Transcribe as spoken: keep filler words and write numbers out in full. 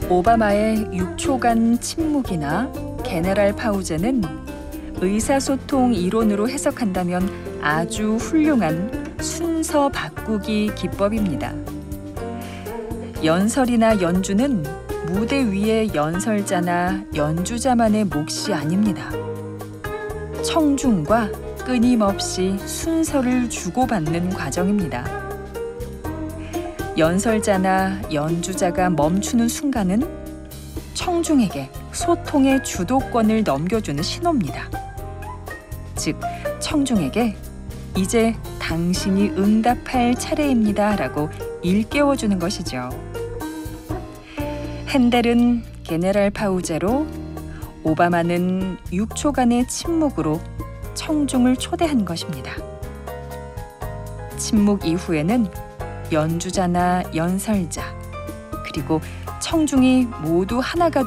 오바마의 육 초간 침묵이나 게네랄 파우제는 의사소통 이론으로 해석한다면 아주 훌륭한 순서 바꾸기 기법입니다. 연설이나 연주는 무대 위의 연설자나 연주자만의 몫이 아닙니다. 청중과 끊임없이 순서를 주고받는 과정입니다. 연설자나 연주자가 멈추는 순간은 청중에게 소통의 주도권을 넘겨주는 신호입니다. 즉, 청중에게 이제 당신이 응답할 차례입니다 라고 일깨워주는 것이죠. 핸델은 게네랄 파우제로, 오바마는 육 초간의 침묵으로 청중을 초대한 것입니다. 침묵 이후에는 연주자나 연설자, 그리고 청중이 모두 하나가